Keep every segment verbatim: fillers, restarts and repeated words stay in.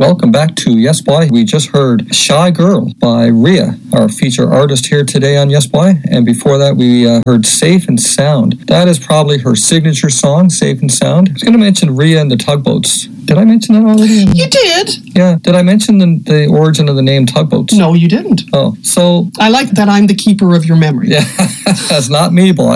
welcome back to Yes Boy. We just heard Shy Girl by Rhea, our feature artist here today on Yes Boy. And before that, we uh, heard Safe and Sound. That is probably her signature song, Safe and Sound. I was going to mention Rhea and the Tugboats. Did I mention that already? You did. Yeah. Did I mention the, the origin of the name Tugboats? No, you didn't. Oh, so... I like that I'm the keeper of your memory. Yeah, that's not me, boy.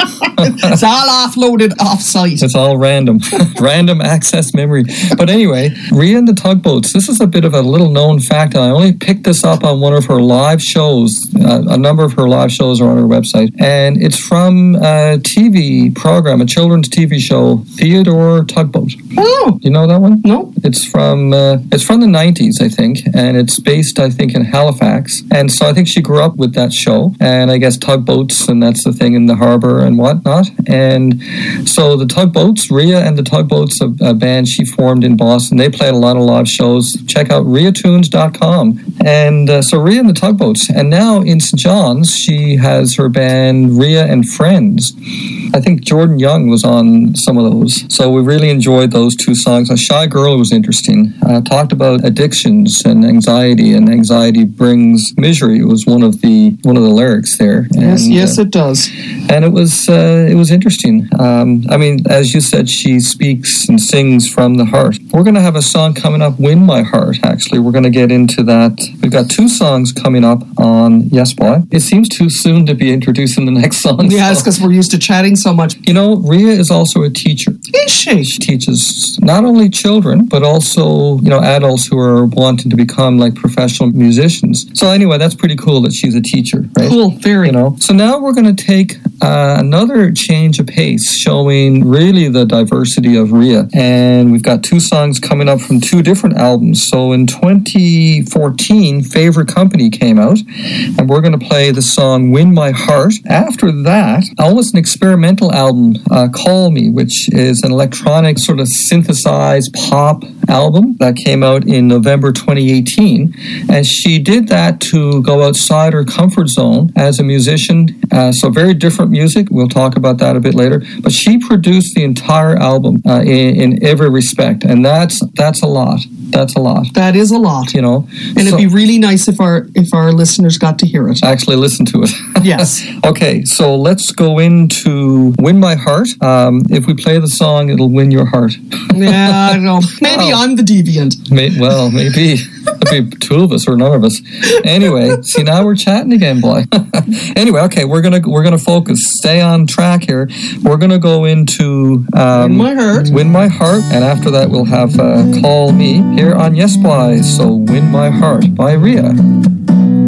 It's all offloaded off-site. It's all random. Random access memory. But anyway, Rhea and the Tugboats, this is a bit of a little-known fact. I only picked this up on one of her live shows. Uh, a number of her live shows are on her website. And it's from a T V program, a children's T V show, Theodore Tugboat. Oh. You know that one? No. It's from uh, it's from the nineties, I think. And it's based, I think, in Halifax. And so I think she grew up with that show. And I guess tugboats, and that's the thing in the harbor and whatnot. And so the Tugboats, Rhea and the Tugboats, a, a band she formed in Boston, they played a lot of live shows. Check out rhea tunes dot com. And uh, so Rhea and the Tugboats. And now in Saint John's, she has her band Rhea and Friends. I think Jordan Young was on some of those. So we really enjoyed those two songs. A Shy Girl was interesting. Uh, talked about addictions and anxiety, and anxiety brings misery. It was one of the one of the lyrics there. Yes, and, yes, uh, it does. And it was uh, it was interesting. Um, I mean, as you said, she speaks and sings from the heart. We're going to have a song coming up, Win My Heart, actually. We're going to get into that. We've got two songs coming up on Yes Boy. It seems too soon to be introducing the next song. Yeah, so. it's because we're used to chatting so much. You know, Rhea is also a teacher. Is she? She teaches not only children, but also, you know, adults who are wanting to become like professional musicians. So anyway, that's pretty cool that she's a teacher, right? Cool, very. You know, so now we're going to take uh, another change of pace, showing really the diversity of Rhea. And we've got two songs coming up from two different albums. So in twenty fourteen, Favorite Company came out, and we're going to play the song Win My Heart. After that, almost an experimental album, uh, Call Me, which is an electronic sort of synthesized pop album that came out in November twenty eighteen. And she did that to go outside her comfort zone as a musician. Uh, so very different music. We'll talk about that a bit later. But she produced the entire album uh, in, in every respect. And that's that's a lot. That's a lot. That is a lot. You know. And so, it'd be really nice if our if our listeners got to hear it. Actually listen to it. Yes. Okay, so let's go into Win My Heart. Um, if we play the song, it'll win your heart. Yeah, I don't know. Maybe oh. I'm the deviant. May, well, maybe. It'll be two of us or none of us. Anyway, see, now we're chatting again, boy. Anyway, okay, we're gonna we're gonna focus. Stay on track here. We're gonna go into um, Win My Heart. Win My Heart, and after that we'll have uh, Call Me here on Yes Boy. So Win My Heart by Rhea.